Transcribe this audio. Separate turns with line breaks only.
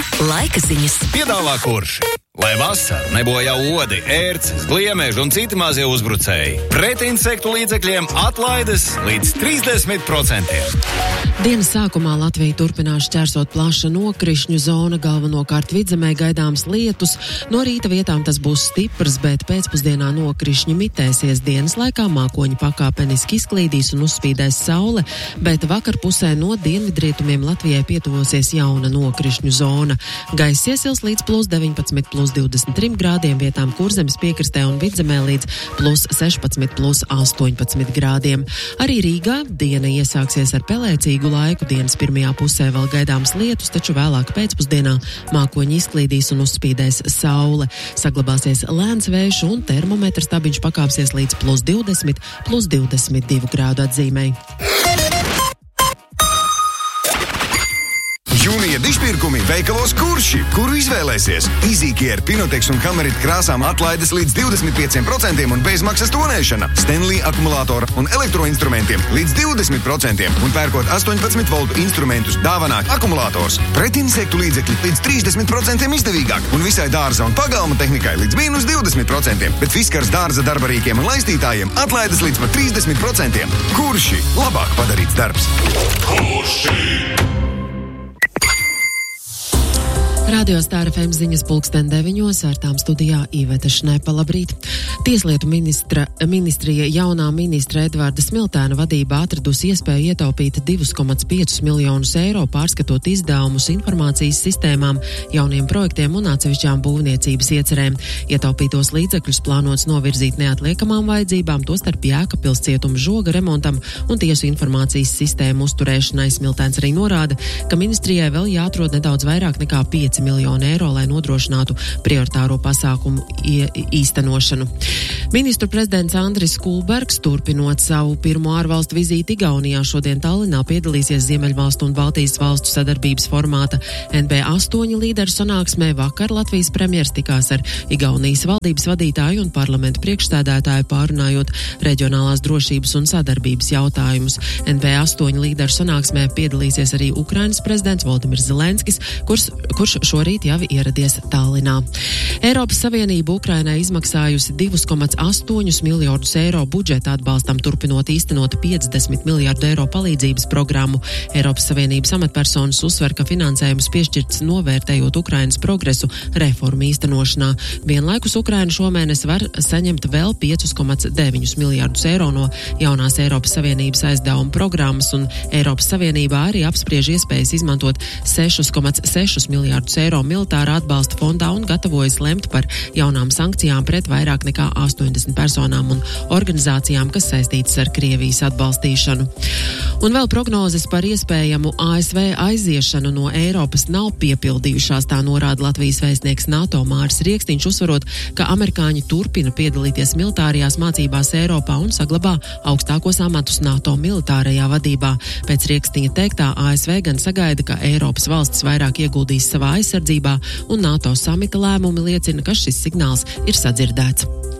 Laika ziņas.
Piedāvā Kurši. Lai vasara nebojā odi, ērces, gliemeži un citi mazie uzbrucēji. Pret insektu līdzekļiem atlaides līdz 30%.
Dienas sākumā Latvija turpinās šķērsot plaša nokrišņu zona, galvenokārt vidzemē gaidāms lietus. No rīta vietām tas būs stiprs, bet pēcpusdienā nokrišņi mitēsies. Dienas laikā mākoņi pakāpeniski izklīdīs un uzspīdēs saule, bet vakarpusē no dienvidrietumiem Latvijai pietuvosies jauna nokrišņu zona. Gaiss iesils līdz +19, +23 grādiem, vietām Kurzemes piekrastē un vidzemē līdz +16, +18 grādiem. Arī Rīgā diena iesāksies ar pelēcīgu laiku. Dienas pirmajā pusē vēl gaidāms lietus, taču vēlāk pēcpusdienā mākoņi izklīdīs un uzspīdēs saule. Saglabāsies lēns vējš un termometra stabiņš pakāpsies līdz +20, +22 grādu atzīmei.
Jūnija dišpirkumi veikalos Kurši, kuru izvēlēsies. Izīkier, Pinotex un Kamerit krāsām atlaides līdz 25% un bezmaksas tonēšana. Stanley akumulātora un elektroinstrumentiem līdz 20% un pērkot 18 voltu instrumentus dāvanā akumulātors. Pret insektu līdzekļi līdz 30% izdevīgāk un visai dārza un pagalma tehnikai līdz -20%, bet Fiskars dārza darbarīkiem un laistītājiem atlaides līdz pat 30%. Kurši labāk padarīts darbs.
Kurši!
Radio Star FM ziņas 9:00 ar tām studijā Iveta Šnepa. Labrīt! Tieslietu ministrija jaunā ministra Edvarda Smiltēna vadībā atradusi iespēju ietaupīt 2,5 miljonus eiro, pārskatot izdevumus informācijas sistēmām, jauniem projektiem un atsevišķām būvniecības iecerēm. Ietaupītos līdzekļus plānots novirzīt neatliekamām vajadzībām, tostarp Jēkabpils cietuma žoga remontam un tiesu informācijas sistēmu uzturēšanai. Smiltēns arī norāda, ka ministrijai vēl jāatrod nedaudz vairāk nekā 5 miljonu eiro, lai nodrošinātu prioritāro pasākumu īstenošanu. Ministru prezidents Andris Kulbergs, turpinot savu pirmo ārvalstu vizīti Igaunijā, šodien Tallinā piedalīsies Ziemeļvalstu un Baltijas valstu sadarbības formāta NB8 līderu sanāksmē. Vakar Latvijas premjers tikās ar Igaunijas valdības vadītāju un parlamentu priekšsēdētāju, pārunājot reģionālās drošības un sadarbības jautājumus. NB8 līderu sanāksmē piedalīsies arī Ukrainas prezidents Volodimirs Zelenskis, kurš šorīt jau ieradies Tallinā. Eiropas Savienība Ukrainai izmaksājusi 2,8 miljardus eiro budžeta atbalstam, turpinot īstenot 50 miljardu eiro palīdzības programmu. Eiropas Savienības amatpersonas uzsver, ka finansējums piešķirts novērtējot Ukrainas progresu reformu īstenošanā. Vienlaikus Ukraina šomēnes var saņemt vēl 5,9 miljardus eiro no jaunās Eiropas Savienības aizdevuma programmas, un Eiropas Savienībā arī apspriež iespējas izmantot 6,6 miljardus eiro militāra atbalsta fondā un gatavojas lemt par jaunām sankcijām pret vairāk nekā 80 personām un organizācijām, kas saistītas ar Krievijas atbalstīšanu. Un vēl prognozes par iespējamu ASV aiziešanu no Eiropas nav piepildījušās, tā norāda Latvijas vēstnieks NATO Māris Rieksniņš, uzsvarot, ka amerikāņi turpina piedalīties militārajās mācībās Eiropā un saglabā augstākos amatus NATO militārajā vadībā. Pēc Rieksniņa teiktā, ASV gan sagaida, ka Eiropas valstis vairāk ieguldīs savā aizsardzībā, un NATO samita lēmumi liecina, ka šis signāls ir sadzirdēts.